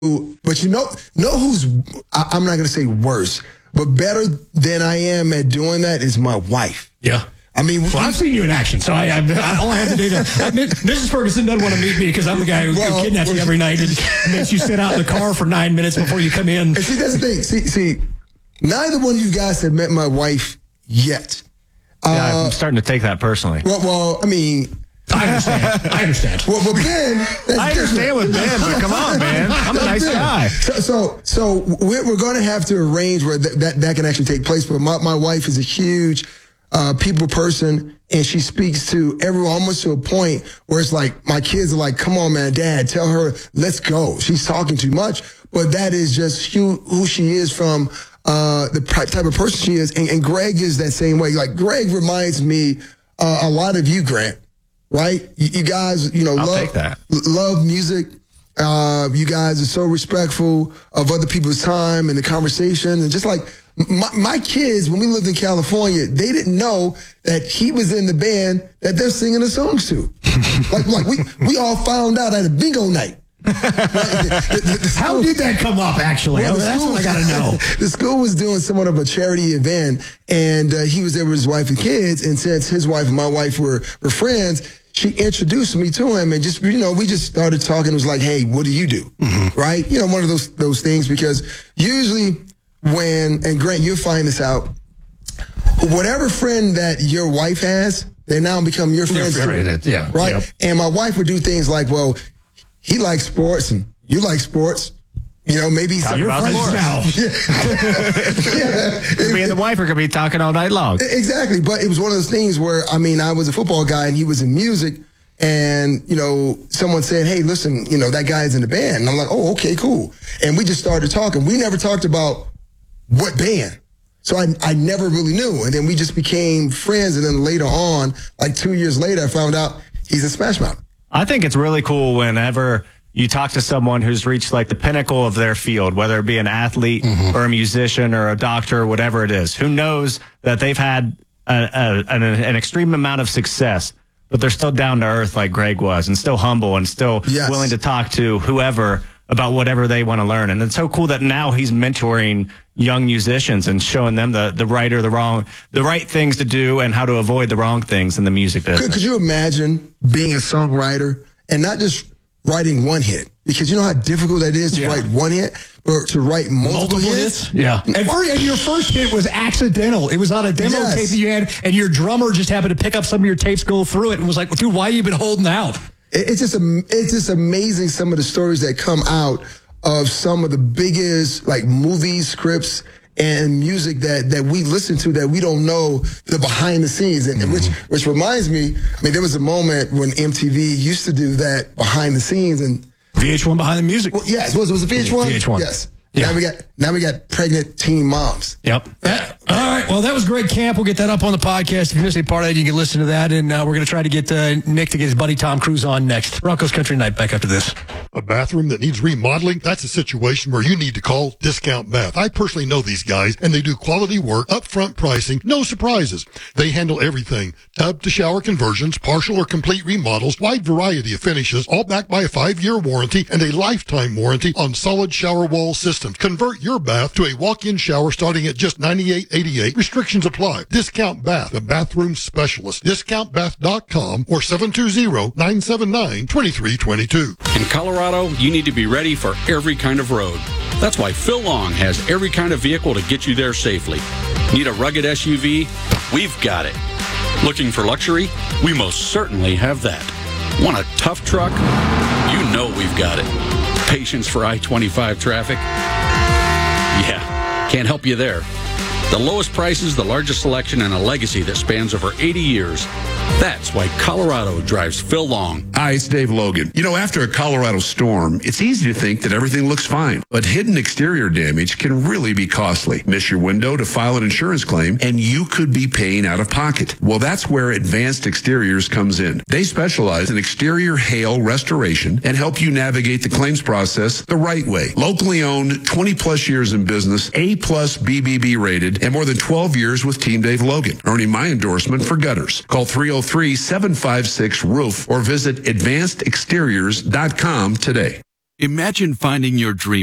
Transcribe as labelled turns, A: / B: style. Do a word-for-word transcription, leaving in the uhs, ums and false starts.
A: but you know, know who's, I, I'm not going to say worse, but better than I am at doing that is my wife.
B: Yeah.
A: I mean,
B: well, I've seen you in action, so I, I, I all I have to do to Missus Ferguson doesn't want to meet me because I'm the guy who, well, who kidnaps well, you every night and makes you sit out in the car for nine minutes before you come in.
A: And see, that's the thing. See, see, neither one of you guys have met my wife yet.
C: Yeah, uh, I'm starting to take that personally.
A: Well, well, I mean,
B: I understand. I understand.
A: Well, but Ben,
C: I understand with Ben, but come on, man, I'm a nice guy.
A: So, so, so we're, we're going to have to arrange where th- that that can actually take place. But my, my wife is a huge uh, people person, and she speaks to everyone almost to a point where it's like my kids are like, "Come on, man, Dad, tell her let's go." She's talking too much, but that is just who, who she is from uh, the type of person she is. And, and Greg is that same way. Like Greg reminds me uh, a lot of you, Grant. Right? You, you guys, you know,
C: I'll
A: love,
C: take that.
A: love music. Uh, you guys are so respectful of other people's time and the conversation. And just like my, my kids, when we lived in California, they didn't know that he was in the band that they're singing the songs to. like, like we, we all found out at a bingo night. Right? the, the, the school,
B: How did that come up, actually? Well, that's school, what I got to know.
A: The school was doing somewhat of a charity event, and uh, he was there with his wife and kids. And since his wife and my wife were, were friends, she introduced me to him, and just, you know, we just started talking. It was like, hey, what do you do? Mm-hmm. Right? You know, one of those those things, because usually when, and Grant, you'll find this out, whatever friend that your wife has, they now become your friends too.
B: Yeah.
A: Right?
B: Yep.
A: And my wife would do things like, well, he likes sports and you like sports. You know, maybe
C: some your friends now. yeah. Me and the wife are going to be talking all night long.
A: Exactly. But it was one of those things where, I mean, I was a football guy and he was in music. And, you know, someone said, hey, listen, you know, that guy's in the band. And I'm like, oh, okay, cool. And we just started talking. We never talked about what band. So I, I never really knew. And then we just became friends. And then later on, like two years later, I found out he's a Smash Mouth.
C: I think it's really cool whenever you talk to someone who's reached like the pinnacle of their field, whether it be an athlete mm-hmm. or a musician or a doctor or whatever it is, who knows that they've had a, a, an, an extreme amount of success, but they're still down to earth like Greg was, and still humble and still yes. willing to talk to whoever about whatever they want to learn. And it's so cool that now he's mentoring young musicians and showing them the, the right or the wrong, the right things to do and how to avoid the wrong things in the music business.
A: Could, could you imagine being a songwriter and not just writing one hit? Because you know how difficult that is to yeah. write one hit, or to write multiple, multiple hits?
B: hits? Yeah. And, and your first hit was accidental. It was on a demo yes. tape that you had, and your drummer just happened to pick up some of your tapes, go through it, and was like, dude, why have you been holding out?
A: It's just, it's just amazing some of the stories that come out of some of the biggest, like, movies, scripts, and music that, that we listen to that we don't know the behind the scenes. And mm-hmm. which, which reminds me, I mean, there was a moment when M T V used to do that behind the scenes, and
B: V H one Behind the Music.
A: Well, yes, was was it V H one?
B: V H one.
A: Yes.
B: Yeah.
A: Now we got now we got pregnant teen moms.
B: Yep. Uh, all right. Well, that was Greg Camp. We'll get that up on the podcast. If you missed any part of that, you can listen to that. And uh, we're going to try to get uh, Nick to get his buddy Tom Cruise on next. Broncos Country Night back after this.
D: A bathroom that needs remodeling? That's a situation where you need to call Discount Bath. I personally know these guys, and they do quality work, upfront pricing, no surprises. They handle everything. Tub to shower conversions, partial or complete remodels, wide variety of finishes, all backed by a five-year warranty and a lifetime warranty on solid shower wall systems. Convert your bath to a walk-in shower starting at just ninety-eight eighty-eight. Restrictions apply. Discount Bath, the bathroom specialist. discount bath dot com or seven two zero, nine seven nine, two three two two.
E: In Colorado, you need to be ready for every kind of road. That's why Phil Long has every kind of vehicle to get you there safely. Need a rugged S U V? We've got it. Looking for luxury? We most certainly have that. Want a tough truck? You know we've got it. Patience for I twenty-five traffic? Yeah, can't help you there. The lowest prices, the largest selection, and a legacy that spans over eighty years. That's why Colorado drives Phil Long.
F: Hi, it's Dave Logan. You know, after a Colorado storm, it's easy to think that everything looks fine, but hidden exterior damage can really be costly. Miss your window to file an insurance claim, and you could be paying out of pocket. Well, that's where Advanced Exteriors comes in. They specialize in exterior hail restoration and help you navigate the claims process the right way. Locally owned, twenty plus years in business, A plus B B B rated, and more than twelve years with Team Dave Logan, earning my endorsement for gutters. Call three oh three, seven five six, roof or visit advanced exteriors dot com today.
G: Imagine finding your dream